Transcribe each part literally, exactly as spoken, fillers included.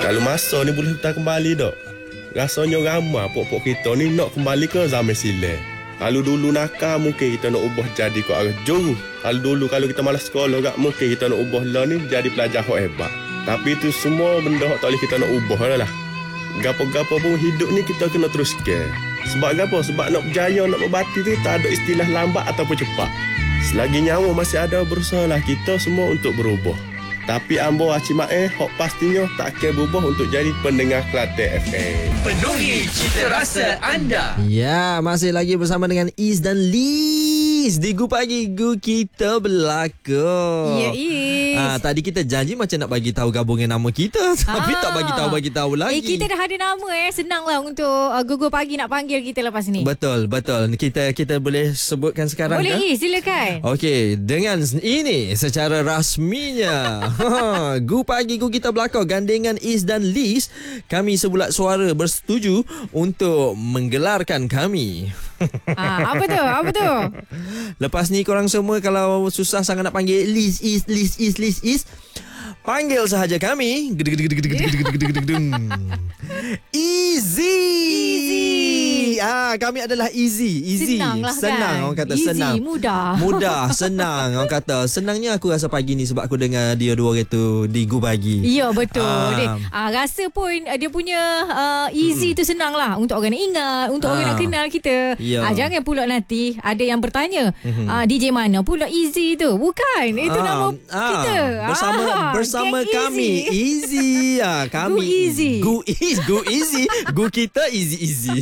Kalau masa ni boleh kita kembali tak? Rasanya ramai pok-pok kita ni nak kembali ke zaman silam. Kalau dulu nakal mungkin kita nak ubah jadi ke arah juru. Kalau dulu kalau kita malas sekolah gak mungkin kita nak ubah lah ni jadi pelajar yang hebat. Tapi itu semua benda yang tak boleh kita nak ubah lah. Gapo-gapo pun hidup ni kita kena teruskan. Sebab gapo? Sebab nak berjaya, nak berbati tu tak ada istilah lambat ataupun cepat. Selagi nyawa masih ada, berusahalah kita semua untuk berubah. Tapi ambo acimae hok pastinya tak akan berubah untuk jadi pendengar Kelantan F M. Penuhi cita rasa anda. Ya, masih lagi bersama dengan Iz dan Liz di Gu Pagi Gu Kita Belaka. Ya, Iz. Ah, tadi kita janji macam nak bagi tahu gabungan nama kita, tapi Ah. tak bagi tahu bagi tahu lagi. Eh, kita dah ada nama eh. Senanglah untuk uh, Gugur Pagi nak panggil kita lepas ni. Betul, betul. Kita kita boleh sebutkan sekarang Boleh, ke? Iz, silakan. Okey, dengan ini secara rasminya Gu Pagi Gu Kita Belaka gandengan Iz dan Liz, kami sebulat suara bersetuju untuk menggelarkan kami. Ah, apa tu? Apa tu? Lepas ni korang semua kalau susah sangat nak panggil Liz, Iz, Liz, Iz, Liz, Iz, panggil sahaja kami Easy. Ah, kami adalah easy, easy. Senang lah kan? Senang orang kata, Easy, senang. mudah. Mudah, senang orang kata. Senangnya aku rasa pagi ni sebab aku dengar dia dua orang tu di Gu Pagi. Ya, betul. Ah. Dia, ah, rasa pun uh, dia punya uh, easy tu senang lah untuk orang nak ingat, untuk Ah. orang nak kenal kita. Ya. Ah, jangan pula nanti ada yang bertanya, Mhm. ah, D J mana pula easy tu? Bukan, itu Ah, nama ah, kita. Bersama Ah, bersama geng kami easy. easy. Ah, kami Gu easy. Gu easy, Gu easy. Gu kita easy easy.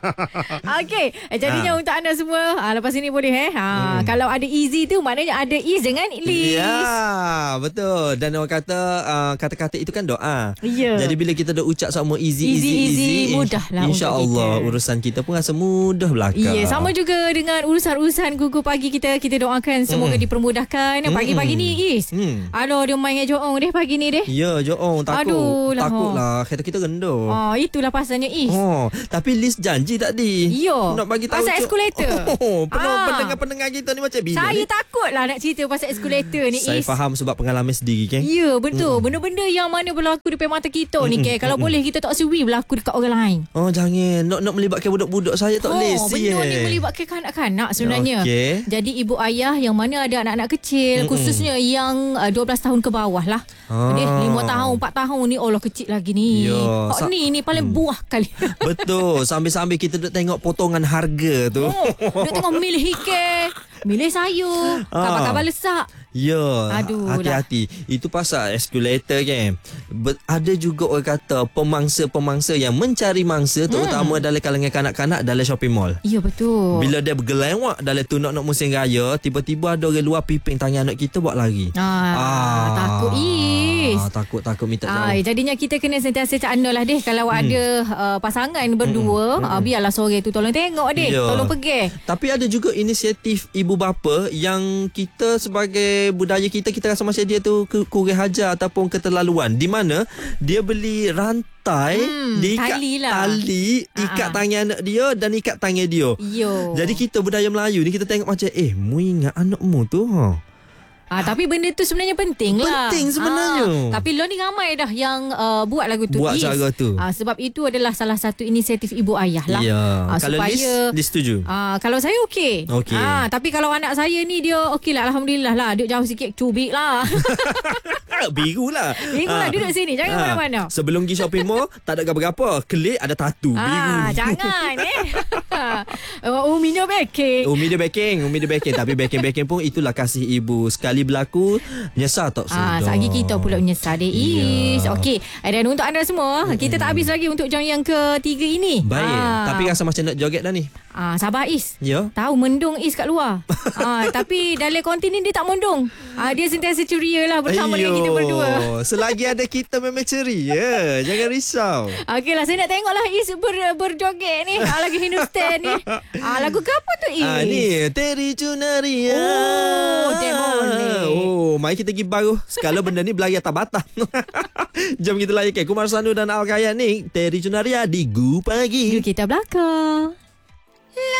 Okey, eh, jadinya Ah. untuk anda semua, ah, lepas ini boleh eh. Ah, kalau ada easy tu maknanya ada Iz dengan Liz. Ya, betul. Dan orang kata uh, kata-kata itu kan doa. Ya. Jadi bila kita dah ucap sama easy Easy, easy easy, easy, mudahlah untuk insya-Allah kita. urusan kita pun rasa mudah belaka. Ya, sama juga dengan urusan-urusan Gugur Pagi kita. Kita doakan semoga Mm. dipermudahkan. Pagi-pagi Mm. ni, Iz. Hmm. Aduh, dia main dengan Joong deh pagi ni deh. Ya, Joong takut. Aduh lah, Takutlah kereta kita rendah. Oh, itulah pasalnya, Iz. Oh, tapi Liz janji tadi. Ya. Nak bagi tahu Pasal Jo- eskulator. Oh, penuh Ah. pendengar-pendengar kita ni macam bila Saya ni? takutlah nak cerita pasal eskulator ni, Saya Iz. faham sebab pengalaman sendiri kan. Ya, betul. Benda-benda yang mana berlaku depan mata kita ni, ke. Kalau boleh kita tak sewi berlaku dekat orang lain. Oh, jangan. Nak nak melibatkan budak-budak saya tak Oh, boleh. benda ni melibatkan kanak-kanak sebenarnya. Okey. Jadi ibu ayah yang mana ada anak-anak kecil, Mm-mm. khususnya yang uh, dua belas tahun ke bawah lah. Ah. Dia lima tahun, empat tahun ni, Allah kecil lagi ni. Ya, Kok sa- ni ni paling buah kali. Betul. Sambil-sambil kita duk tengok potongan harga tu. Oh, dia tengah milih ikan, milih sayur, Ah. kabar-kabar lesak. Ya, Aduh hati-hati. Itu pasal eskulator kan. But ada juga orang kata pemangsa-pemangsa yang mencari mangsa, terutama dalam kalangan kanak-kanak dalam shopping mall. Ya, betul. Bila dia bergelewak dalam tu nak nak musim raya, tiba-tiba ada orang luar piping tangan anak kita buat lari. Ah, takut, Is. Ah, takut-takut minta Ah, jauh. jadinya kita kena sentiasa cakna lah deh. Kalau hmm. ada uh, pasangan berdua, hmm. uh, biarlah sore tu tolong tengok deh. Ya. Tolong pergi. Tapi ada juga inisiatif ibu bapa yang kita sebagai budaya kita, kita rasa macam dia tu ke- kurang hajar ataupun keterlaluan. Di mana dia beli rantai, Hmm, dia ikat tali lah. tali, ikat Ah, ah. tangan anak dia dan ikat tangan dia. Yo. Jadi kita budaya Melayu ni kita tengok macam, eh, mu ingat anakmu tu ha. Ah, tapi benda tu sebenarnya penting lah. Penting sebenarnya. Ah, tapi lo ni ramai dah yang uh, buat lagu tu. Buat Is. cara tu. Ah, sebab itu adalah salah satu inisiatif ibu ayah lah. Ya. Ah, Kalau supaya Liz, Liz setuju. Ah, kalau saya okey. Okey. Ah, tapi kalau anak saya ni dia okey lah, alhamdulillah lah. Duduk jauh sikit cubik lah. Biru lah. Biru lah, duduk sini, jangan mana-mana. Sebelum pergi shopping mall, tak ada apa-apa. Kelik ada tatu biru. Ah, jangan eh. uh, Uminya baking. Umi dia backing, Umi dia backing. Tapi backing-backing pun itulah kasih ibu. Sekali berlaku, menyesal tak sudah. Ah, sehari kita pula menyesal deh, Is. Ya. Okey. Dan untuk anda semua, kita tak habis lagi untuk jam yang ketiga ini. Baik. Ah. Tapi rasa macam nak joget dah ni. Ah, sabar, Is. Ya. Tahu mendung Is kat luar. ah, tapi dalam kontinen dia tak mendung. Ah, dia sentiasa ceria lah bersama dengan kita berdua. Selagi ada kita memang ceria. Jangan risau. Okeylah, saya nak tengoklah Is ber, berjoget ni. Ah, lagu Hindustan ni. Ah, lagu ke apa tu, Is? Ah, ni Teri Cunaria. Oh, dia boleh. Oh, mari kita pergi baru. Sekala benda ni berlari atas batang. Jom kita layan Kumar Sanu dan Al Kayat ni Teri Cunaria di Gu Pagi. Kita belakang.